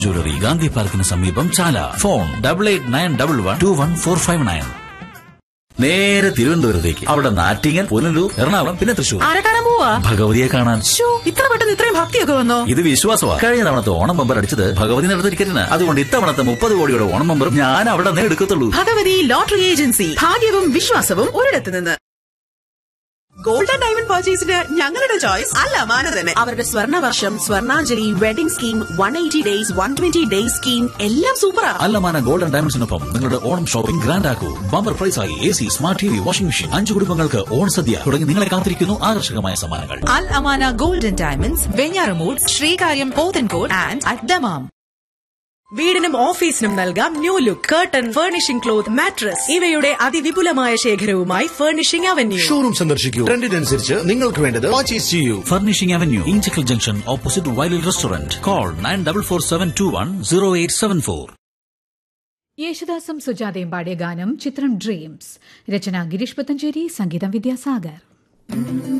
Jewellery, Gandhi പാർക്കിന് സമീപം, ചാല. Phone 8891121459. നേരെ തിരുവനന്തപുരത്തേക്ക്. അവിടെ നാറ്റിങ്ങൽ, പുനലൂർ, എറണാകുളം, പിന്നെ തൃശൂർ. ആരെ കാണാൻ പോവാ? ഭഗവതിയെ കാണാൻ. ഇത്ര പെട്ടെന്ന് ഇത്രയും ഭക്തിയൊക്കെ വന്നോ? ഇത് വിശ്വാസമാണ്. കഴിഞ്ഞ തവണത്തെ ഓണം ബമ്പർ അടിച്ചത് ഭഗവതി നടത്ത ടിക്കറ്റിന്. അതുകൊണ്ട് ഇത്തവണത്തെ 30 കോടിയുടെ ഓണം ബമ്പറും ഞാൻ അവിടെ നിന്ന് എടുക്കത്തുള്ളൂ. Bhagavathi lottery agency. ഭാഗ്യവും വിശ്വാസവും ഒരിടത്ത് നിന്ന്. ഗോൾഡ് ആൻഡ് ഡയമണ്ട് പർച്ചേസിന് ഞങ്ങളുടെ ചോയ്സ് അൽ അമാന തന്നെ. അവരുടെ സ്വർണ്ണവർഷം, Swarnanjali, wedding scheme, 180 days, 120 days scheme എല്ലാം സൂപ്പറാ. അൽ അമാന ഗോൾഡ് ആൻഡ് ഡയമണ്ട്സിനൊപ്പം നിങ്ങളുടെ Onam shopping grand ആക്കൂ. Bumper പ്രൈസായി AC, smart TV, washing machine, 5 കുടുംബങ്ങൾക്ക് ഓണസദ്യ തുടങ്ങി നിങ്ങളെ കാത്തിരിക്കുന്നു ആകർഷകമായ സമ്മാനങ്ങൾ. അൽ Amana gold and diamonds, Venjaramoodu, Sreekaryam, Pothencode and at Dammam. വീടിനും ഓഫീസിനും നൽകാം new look. Curtain, furnishing cloth, mattress ഇവയുടെ അതിവിപുലമായ ശേഖരവുമായി ഫർണിഷിംഗ് അവന്യൂ. ഷോറൂം സന്ദർശിക്കൂ. ട്രെൻഡിനനുസരിച്ച് നിങ്ങൾക്ക് വേണ്ടത് പർച്ചേസ് ചെയ്യൂ. Furnishing avenue, Inchakkal junction, opposite വയലിൽ റെസ്റ്റോറന്റ്. കോൾ 9447210874. യേശുദാസും സുജാതയും പാടിയ ഗാനം ചിത്രം ഡ്രീംസ്. രചന ഗിരീഷ് പത്തഞ്ചേരി, സംഗീതം വിദ്യാസാഗർ.